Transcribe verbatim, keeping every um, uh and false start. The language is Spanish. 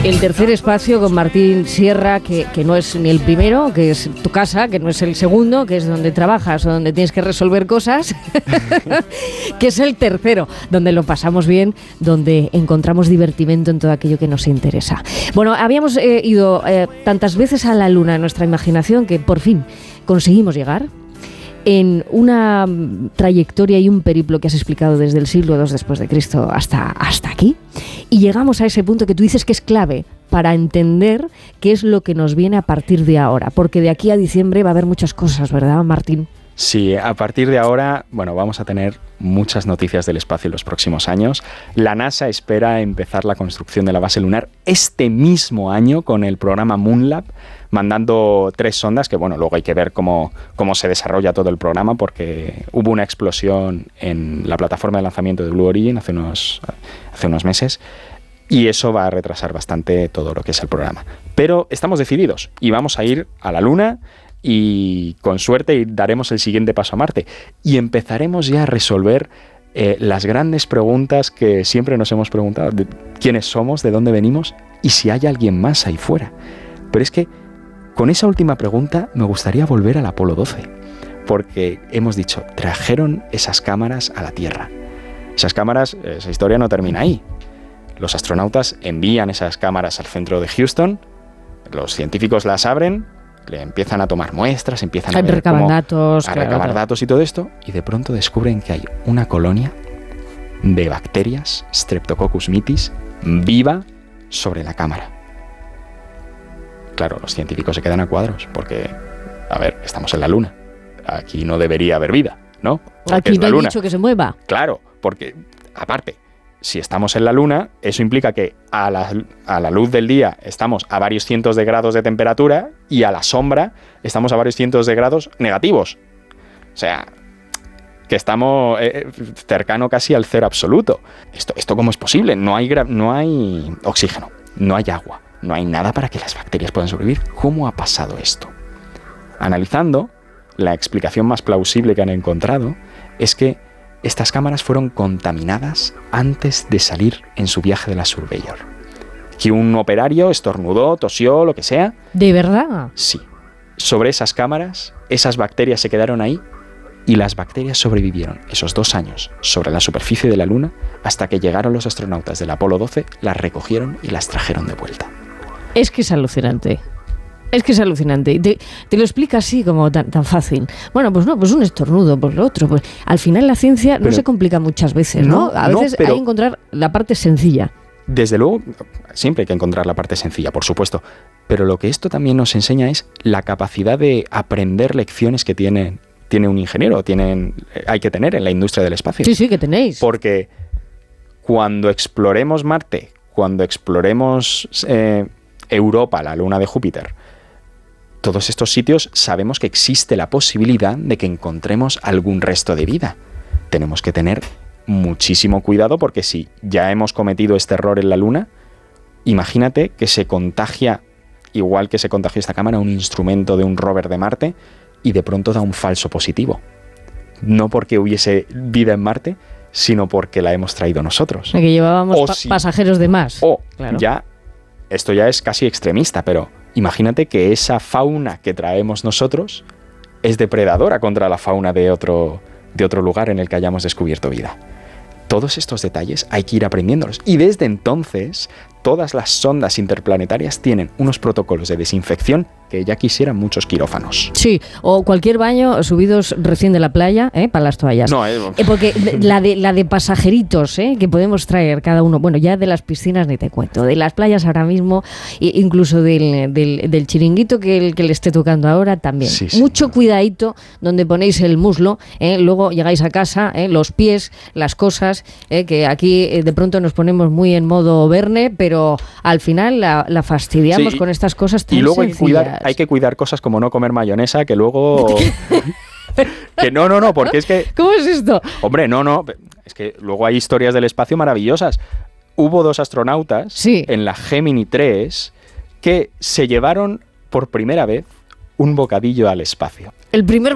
El tercer espacio con Martín Sierra, que, que no es ni el primero, que es tu casa, que no es el segundo, que es donde trabajas o donde tienes que resolver cosas, que es el tercero, donde lo pasamos bien, donde encontramos divertimento en todo aquello que nos interesa. Bueno, habíamos eh, ido eh, tantas veces a la luna en nuestra imaginación que por fin conseguimos llegar en una trayectoria y un periplo que has explicado desde el siglo segundo después de Cristo hasta, hasta aquí, y llegamos a ese punto que tú dices que es clave para entender qué es lo que nos viene a partir de ahora, porque de aquí a diciembre va a haber muchas cosas, ¿verdad, Martín? Sí, a partir de ahora, bueno, vamos a tener muchas noticias del espacio en los próximos años. La NASA espera empezar la construcción de la base lunar este mismo año con el programa Moonlab, mandando tres sondas, que bueno, luego hay que ver cómo, cómo se desarrolla todo el programa, porque hubo una explosión en la plataforma de lanzamiento de Blue Origin hace unos, hace unos meses, y eso va a retrasar bastante todo lo que es el programa. Pero estamos decididos y vamos a ir a la Luna, y con suerte daremos el siguiente paso a Marte y empezaremos ya a resolver eh, las grandes preguntas que siempre nos hemos preguntado: de quiénes somos, de dónde venimos y si hay alguien más ahí fuera. Pero es que con esa última pregunta me gustaría volver al Apolo doce, porque hemos dicho, trajeron esas cámaras a la Tierra. Esas cámaras, esa historia no termina ahí. Los astronautas envían esas cámaras al centro de Houston, los científicos las abren, le empiezan a tomar muestras, empiezan a, ver cómo, datos, a claro, recabar claro. datos y todo esto, y de pronto descubren que hay una colonia de bacterias, Streptococcus mitis, viva sobre la cámara. Claro, los científicos se quedan a cuadros, porque, a ver, estamos en la Luna. Aquí no debería haber vida, ¿no? Porque Aquí no hay Luna. dicho que se mueva. Claro, porque, aparte, si estamos en la Luna, eso implica que a la, a la luz del día estamos a varios cientos de grados de temperatura y a la sombra estamos a varios cientos de grados negativos. O sea, que estamos eh, cercano casi al cero absoluto. ¿Esto, esto cómo es posible? No hay, gra- no hay oxígeno, no hay agua, no hay nada para que las bacterias puedan sobrevivir. ¿Cómo ha pasado esto? Analizando, la explicación más plausible que han encontrado es que estas cámaras fueron contaminadas antes de salir en su viaje de la Surveyor. Que un operario estornudó, tosió, lo que sea. ¿De verdad? Sí. Sobre esas cámaras, esas bacterias se quedaron ahí y las bacterias sobrevivieron esos dos años sobre la superficie de la Luna hasta que llegaron los astronautas del Apolo doce, las recogieron y las trajeron de vuelta. Es que es alucinante. Es que es alucinante. Te, te lo explica así, como tan, tan fácil. Bueno, pues no, pues un estornudo, pues lo otro. Pues al final la ciencia pero, no se complica muchas veces, ¿no? no A veces no, pero, hay que encontrar la parte sencilla. Desde luego, siempre hay que encontrar la parte sencilla, por supuesto. Pero lo que esto también nos enseña es la capacidad de aprender lecciones que tiene, tiene un ingeniero, tienen, hay que tener en la industria del espacio. Sí, sí, que tenéis. Porque cuando exploremos Marte, cuando exploremos eh, Europa, la luna de Júpiter, todos estos sitios sabemos que existe la posibilidad de que encontremos algún resto de vida. Tenemos que tener muchísimo cuidado porque si ya hemos cometido este error en la Luna, imagínate que se contagia, igual que se contagió esta cámara, un instrumento de un rover de Marte y de pronto da un falso positivo. No porque hubiese vida en Marte, sino porque la hemos traído nosotros. Que llevábamos o pa- si, pasajeros de más. O claro. ya, esto ya es casi extremista, pero imagínate que esa fauna que traemos nosotros es depredadora contra la fauna de otro, de otro lugar en el que hayamos descubierto vida. Todos estos detalles hay que ir aprendiéndolos. Y desde entonces, todas las sondas interplanetarias tienen unos protocolos de desinfección que ya quisieran muchos quirófanos. Sí, o cualquier baño subidos recién de la playa, ¿eh? Para las toallas. No, eh, eh, porque la de, la de pasajeritos, ¿eh? Que podemos traer cada uno, bueno, ya de las piscinas ni te cuento, de las playas ahora mismo, e incluso del, del, del chiringuito que, el, que le esté tocando ahora también. Sí, sí, Mucho no. cuidadito donde ponéis el muslo, ¿eh? Luego llegáis a casa, ¿eh? Los pies, las cosas, ¿eh? Que aquí eh, de pronto nos ponemos muy en modo verne, pero al final la, la fastidiamos Sí, con estas cosas tan Y luego hay que, sencillas. cuidar, hay que cuidar cosas como no comer mayonesa, que luego... que no, no, no, porque es que... ¿Cómo es esto? Hombre, no, no, es que luego hay historias del espacio maravillosas. Hubo dos astronautas Sí. en la Gemini tres que se llevaron por primera vez un bocadillo al espacio. El primer